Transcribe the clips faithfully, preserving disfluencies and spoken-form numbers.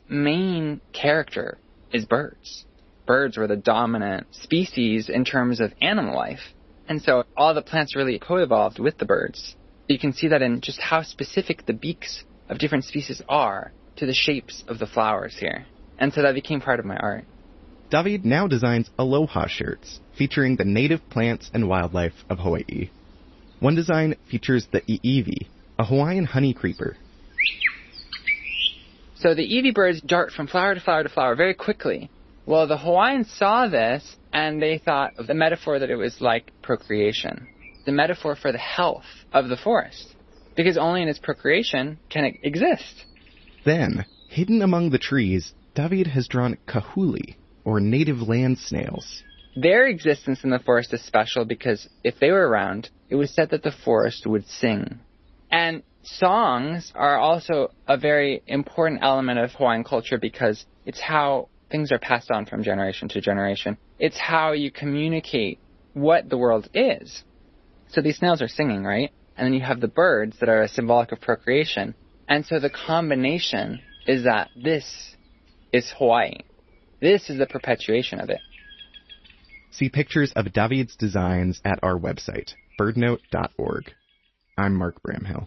main character is birds. Birds were the dominant species in terms of animal life. And so all the plants really co-evolved with the birds. You can see that in just how specific the beaks of different species are to the shapes of the flowers here. And so that became part of my art. David now designs aloha shirts, featuring the native plants and wildlife of Hawaii. One design features the iiwi, a Hawaiian honey creeper. So the iiwi birds dart from flower to flower to flower very quickly. Well, the Hawaiians saw this, and they thought of the metaphor that it was like procreation, the metaphor for the health of the forest, because only in its procreation can it exist. Then, hidden among the trees, David has drawn kahuli, or native land snails. Their existence in the forest is special because if they were around, it was said that the forest would sing. And songs are also a very important element of Hawaiian culture because it's how things are passed on from generation to generation. It's how you communicate what the world is. So these snails are singing, right? And then you have the birds that are symbolic of procreation. And so the combination is that this is Hawaii. This is the perpetuation of it. See pictures of David's designs at our website, birdnote dot org. I'm Mark Bramhill.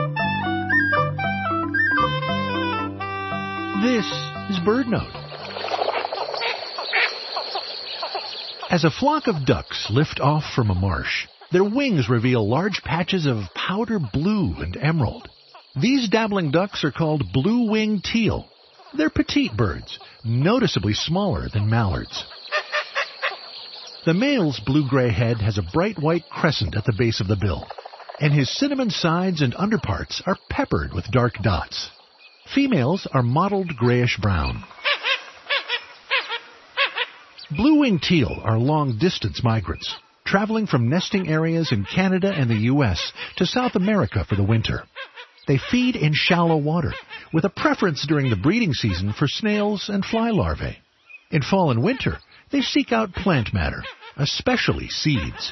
This is BirdNote. As a flock of ducks lift off from a marsh, their wings reveal large patches of powder blue and emerald. These dabbling ducks are called blue-winged teal. They're petite birds, noticeably smaller than mallards. The male's blue-gray head has a bright white crescent at the base of the bill, and his cinnamon sides and underparts are peppered with dark dots. Females are mottled grayish-brown. Blue-winged teal are long-distance migrants, traveling from nesting areas in Canada and the U S to South America for the winter. They feed in shallow water, with a preference during the breeding season for snails and fly larvae. In fall and winter, they seek out plant matter, especially seeds.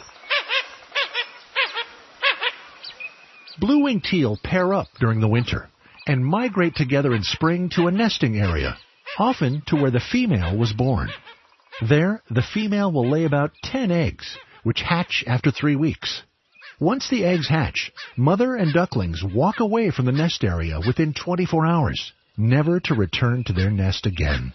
Blue-winged teal pair up during the winter and migrate together in spring to a nesting area, often to where the female was born. There, the female will lay about ten eggs, which hatch after three weeks. Once the eggs hatch, mother and ducklings walk away from the nest area within twenty-four hours, never to return to their nest again.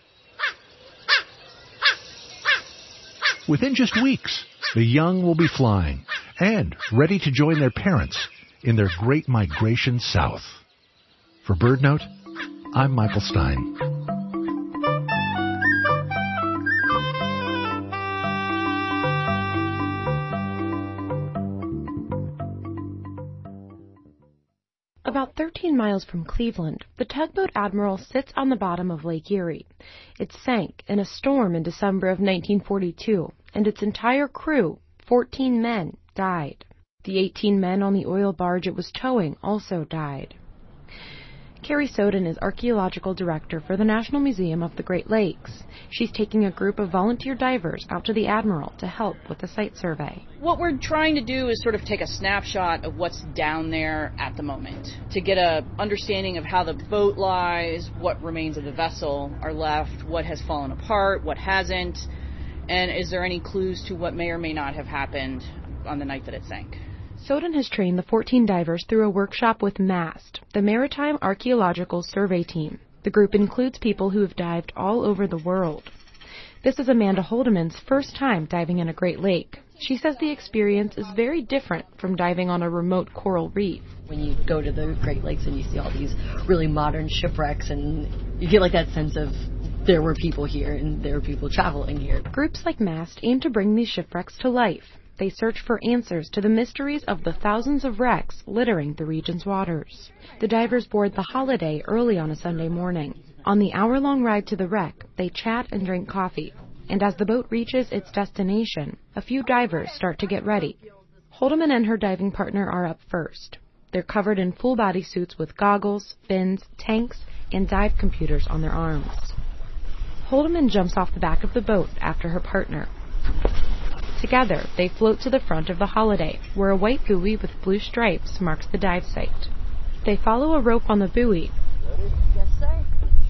Within just weeks, the young will be flying and ready to join their parents in their great migration south. For BirdNote, I'm Michael Stein. About thirteen miles from Cleveland, the tugboat Admiral sits on the bottom of Lake Erie. It sank in a storm in December of nineteen forty-two, and its entire crew, fourteen men, died. The eighteen men on the oil barge it was towing also died. Carrie Soden is Archaeological Director for the National Museum of the Great Lakes. She's taking a group of volunteer divers out to the Admiral to help with the site survey. What we're trying to do is sort of take a snapshot of what's down there at the moment, to get a understanding of how the boat lies, what remains of the vessel are left, what has fallen apart, what hasn't, and is there any clues to what may or may not have happened on the night that it sank. Soden has trained the fourteen divers through a workshop with MAST, the Maritime Archaeological Survey Team. The group includes people who have dived all over the world. This is Amanda Holdeman's first time diving in a Great Lake. She says the experience is very different from diving on a remote coral reef. When you go to the Great Lakes and you see all these really modern shipwrecks, and you get like that sense of there were people here and there were people traveling here. Groups like MAST aim to bring these shipwrecks to life. They search for answers to the mysteries of the thousands of wrecks littering the region's waters. The divers board the Holiday early on a Sunday morning. On the hour-long ride to the wreck, they chat and drink coffee. And as the boat reaches its destination, a few divers start to get ready. Holdeman and her diving partner are up first. They're covered in full-body suits with goggles, fins, tanks, and dive computers on their arms. Holdeman jumps off the back of the boat after her partner. Together, they float to the front of the Holiday, where a white buoy with blue stripes marks the dive site. They follow a rope on the buoy. Ready? Yes, sir.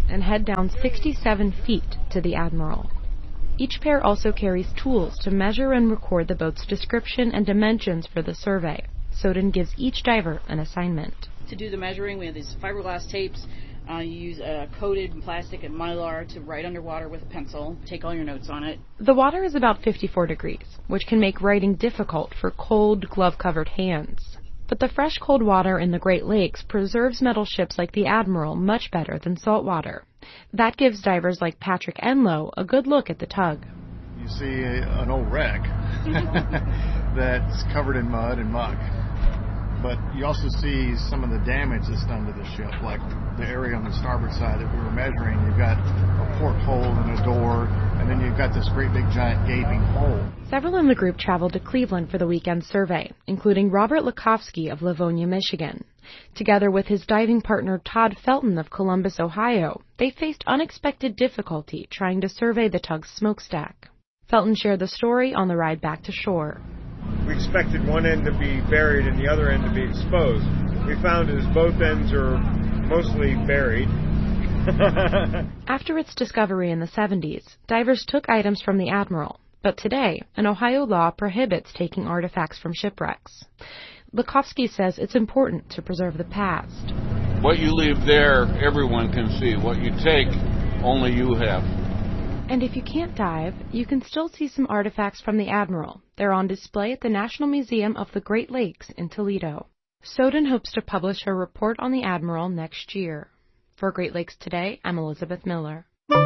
and head down sixty-seven feet to the Admiral. Each pair also carries tools to measure and record the boat's description and dimensions for the survey. Soden gives each diver an assignment. To do the measuring, we have these fiberglass tapes. Uh, you use uh, coated plastic and mylar to write underwater with a pencil. Take all your notes on it. The water is about fifty-four degrees, which can make writing difficult for cold, glove-covered hands. But the fresh, cold water in the Great Lakes preserves metal ships like the Admiral much better than salt water. That gives divers like Patrick Enlow a good look at the tug. You see a, an old wreck that's covered in mud and muck. But you also see some of the damage that's done to the ship, like the area on the starboard side that we were measuring. You've got a porthole and a door, and then you've got this great big giant gaping hole. Several in the group traveled to Cleveland for the weekend survey, including Robert Lakofsky of Livonia, Michigan. Together with his diving partner Todd Felton of Columbus, Ohio, they faced unexpected difficulty trying to survey the tug's smokestack. Felton shared the story on the ride back to shore. We expected one end to be buried and the other end to be exposed. We found is both ends are mostly buried. After its discovery in the seventies, divers took items from the Admiral, but today, an Ohio law prohibits taking artifacts from shipwrecks. Lakofsky says it's important to preserve the past. What you leave there, everyone can see. What you take, only you have. And if you can't dive, you can still see some artifacts from the Admiral. They're on display at the National Museum of the Great Lakes in Toledo. Soden hopes to publish her report on the Admiral next year. For Great Lakes Today, I'm Elizabeth Miller.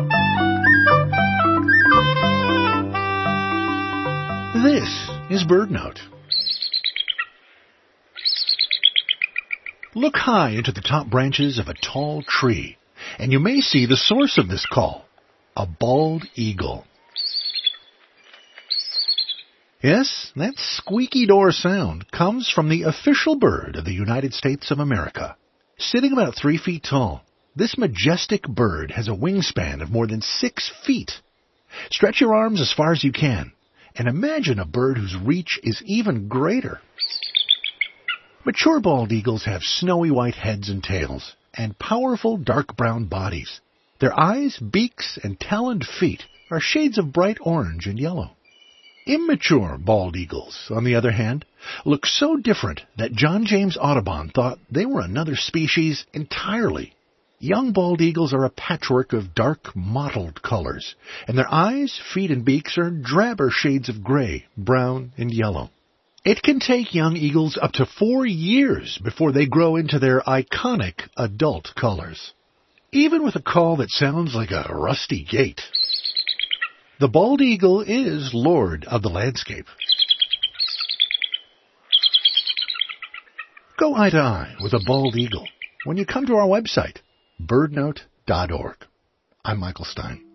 This is BirdNote. Look high into the top branches of a tall tree, and you may see the source of this call. A bald eagle. Yes, that squeaky door sound comes from the official bird of the United States of America. Sitting about three feet tall, this majestic bird has a wingspan of more than six feet. Stretch your arms as far as you can, and imagine a bird whose reach is even greater. Mature bald eagles have snowy white heads and tails, and powerful dark brown bodies. Their eyes, beaks, and taloned feet are shades of bright orange and yellow. Immature bald eagles, on the other hand, look so different that John James Audubon thought they were another species entirely. Young bald eagles are a patchwork of dark, mottled colors, and their eyes, feet, and beaks are drabber shades of gray, brown, and yellow. It can take young eagles up to four years before they grow into their iconic adult colors. Even with a call that sounds like a rusty gate, the bald eagle is lord of the landscape. Go eye to eye with a bald eagle when you come to our website, bird note dot org. I'm Michael Stein.